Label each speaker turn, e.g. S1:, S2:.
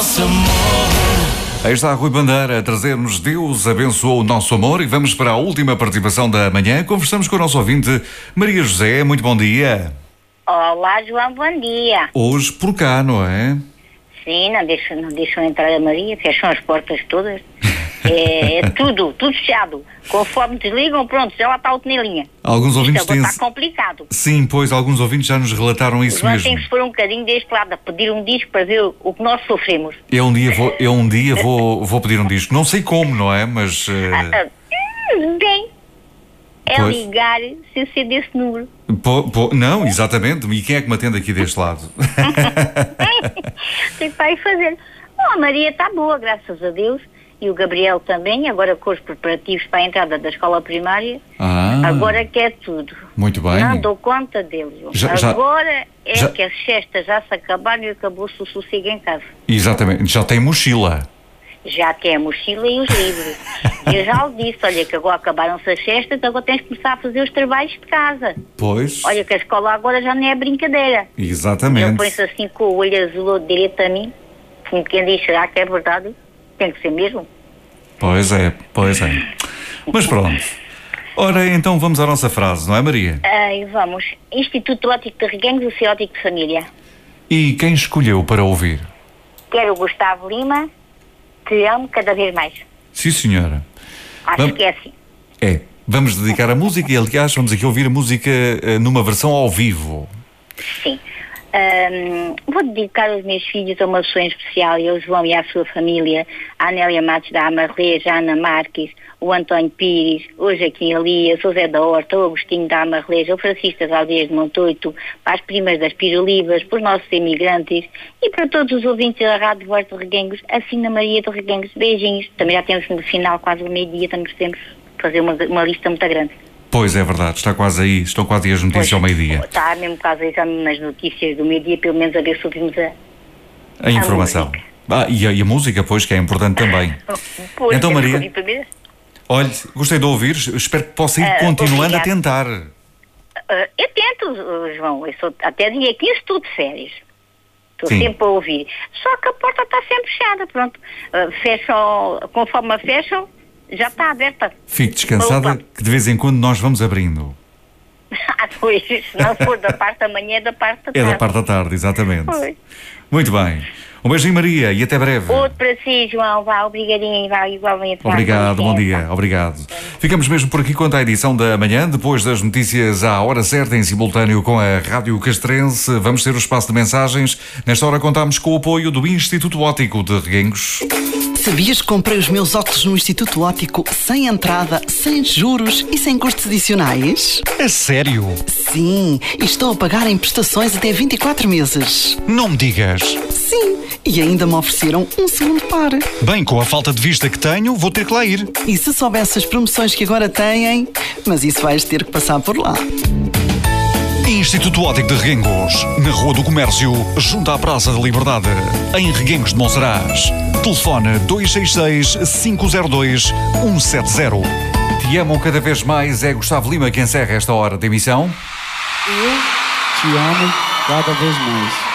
S1: nosso amor.
S2: Aí está Rui Bandeira a trazer-nos Deus abençoou o nosso amor e vamos para a última participação da manhã. Conversamos com o nosso ouvinte Maria José. Muito bom dia.
S3: Olá, João, bom dia.
S2: Hoje por cá, não é?
S3: Sim, não deixam entrar a Maria, fecham as portas todas. É tudo fechado. Conforme desligam, pronto, já lá está o tenelinha.
S2: Alguns ouvintes
S3: têm... Está complicado.
S2: Sim, pois, alguns ouvintes já nos relataram isso mesmo.
S3: Tem que se pôr um bocadinho deste lado, a pedir um disco para ver o que nós sofremos.
S2: Eu um dia vou pedir um disco. Não sei como, não é? Mas...
S3: Bem, é
S2: pois.
S3: ligar sem ser desse número.
S2: Não, exatamente. E quem é que me atende aqui deste lado?
S3: Tem que ir fazer. A Maria está boa, graças a Deus. E o Gabriel também, agora com os preparativos para a entrada da escola primária. Agora quer tudo.
S2: Muito bem.
S3: Não dou conta deles. Agora que as festas já se acabaram e acabou-se o sossego em casa.
S2: Exatamente. Já tem mochila.
S3: Já tem a mochila e os livros. E eu já lhe disse, olha, que agora acabaram-se as festas, agora tens que começar a fazer os trabalhos de casa.
S2: Pois.
S3: Olha, que a escola agora já não é brincadeira.
S2: Exatamente.
S3: Ele põe-se assim com o olho azul direito a mim, como quem diz, será que é verdade? Tem que ser mesmo.
S2: Pois é. Mas pronto. Ora, então vamos à nossa frase, não é, Maria?
S3: Vamos. Instituto Óptico de Reguengos, o seu óptico de família.
S2: E quem escolheu para ouvir?
S3: Quero o Gustavo Lima, te amo cada vez mais.
S2: Sim, senhora.
S3: Acho que é assim.
S2: É. Vamos dedicar a música e, aliás, vamos aqui ouvir a música numa versão ao vivo.
S3: Sim. Vou dedicar aos meus filhos a uma pessoa especial, ao João e à sua família, a Anélia Matos da Amarleja, a Ana Marques, o António Pires, o Joaquim Elias, o Zé da Horta, o Agostinho da Amarleja, o Francisco das Aldeias de Montoito, para as primas das Pirolivas, para os nossos imigrantes e para todos os ouvintes da Rádio Voz de Reguengos, assim na Maria de Reguengos. Beijinhos. Também já temos no final, quase o meio-dia, também podemos fazer uma lista muito grande.
S2: Pois, é verdade, está quase aí, estão quase aí as notícias ao meio-dia.
S3: Está mesmo quase aí nas notícias do meio-dia, pelo menos a ver se ouvimos
S2: a informação. E a música, pois, que é importante também.
S3: Pois,
S2: então, Maria, olhe, gostei de ouvir, espero que possa ir continuando a tentar.
S3: Eu tento, João, até dia 15 estou de férias. Estou sempre a ouvir. Só que a porta está sempre fechada, pronto. Fecham, conforme a fecham, já está aberta.
S2: Fique descansada que de vez em quando nós vamos abrindo.
S3: Pois, se não for da parte da manhã, é da parte da tarde.
S2: É da parte da tarde, exatamente.
S3: Pois.
S2: Muito bem. Um beijinho, Maria, e até breve.
S3: Outro para si, João. Vá, obrigadinho. Vá, igualmente.
S2: Obrigado, bom dia. Obrigado. Ficamos mesmo por aqui quanto à edição da manhã. Depois das notícias à hora certa, em simultâneo com a Rádio Castrense, vamos ter o espaço de mensagens. Nesta hora contamos com o apoio do Instituto Óptico de Reguengos.
S4: Sabias que comprei os meus óculos no Instituto Óptico sem entrada, sem juros e sem custos adicionais?
S5: É sério?
S4: Sim, e estou a pagar em prestações até 24 meses.
S5: Não me digas.
S4: Sim, e ainda me ofereceram um segundo par.
S5: Bem, com a falta de vista que tenho, vou ter que lá ir.
S4: E se soubesse as promoções que agora têm, mas isso vais ter que passar por lá.
S5: Instituto Óptico de Reguengos, na Rua do Comércio, junto à Praça da Liberdade, em Reguengos de Monsaraz. Telefone 266-502-170.
S2: Te amam cada vez mais, é Gustavo Lima que encerra esta hora de emissão.
S6: Eu te amo cada vez mais.